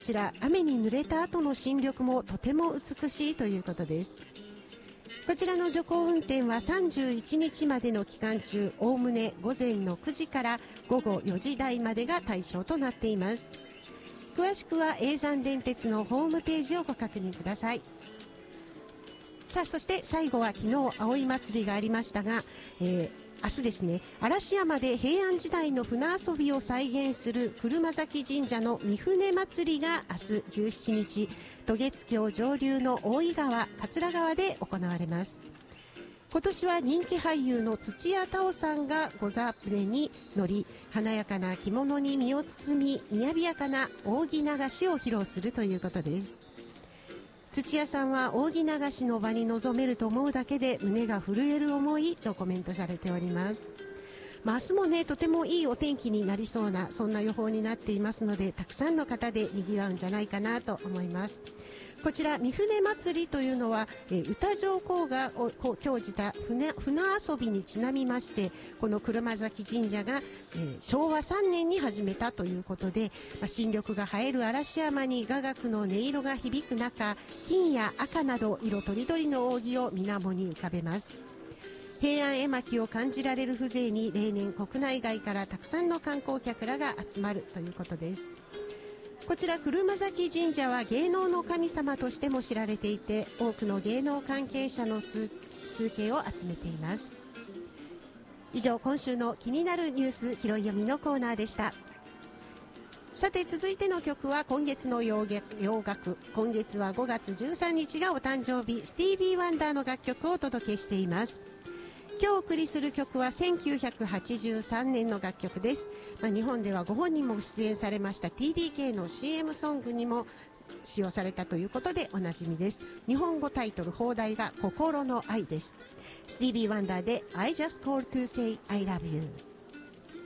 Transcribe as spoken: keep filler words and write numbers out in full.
こちら雨に濡れた後の新緑もとても美しいということです。こちらの徐行運転はさんじゅういちにちまでの期間中、おおむね午前のくじから午後よじ台までが対象となっています。詳しくは叡山電鉄のホームページをご確認ください。さあ、そして最後は昨日葵祭りがありましたが、えー明日ですね、嵐山で平安時代の船遊びを再現する車崎神社の御船祭りが明日じゅうしちにち、渡月橋上流の大井川、桂川で行われます。今年は人気俳優の土屋太鳳さんが御座船に乗り、華やかな着物に身を包み、雅やかな扇流しを披露するということです。土屋さんは扇流しの場に臨めると思うだけで胸が震える思いとコメントされております。まあ、明日もね、とてもいいお天気になりそうな、そんな予報になっていますので、たくさんの方で賑わうんじゃないかなと思います。こちら御船祭りというのは、えー、歌上皇が興じた 船, 船遊びにちなみまして、この車崎神社が、えー、しょうわさんねんに始めたということで、まあ、新緑が映える嵐山に雅楽の音色が響く中、金や赤など色とりどりの扇を水面に浮かべます。平安絵巻を感じられる風情に、例年国内外からたくさんの観光客らが集まるということです。こちら車崎神社は芸能の神様としても知られていて、多くの芸能関係者の数形を集めています。以上、今週の気になるニュース拾い読みのコーナーでした。さて、続いての曲は今月の洋楽、今月はごがつじゅうさんにちがお誕生日、スティービー・ワンダーの楽曲をお届けしています。今日お送りする曲はせんきゅうひゃくはちじゅうさんねんの楽曲です。まあ、日本ではご本人も出演されました ティーディーケー の シーエム ソングにも使用されたということでおなじみです。日本語タイトル放題が心の愛です。スティービー・ワンダーで I just called to say I love you。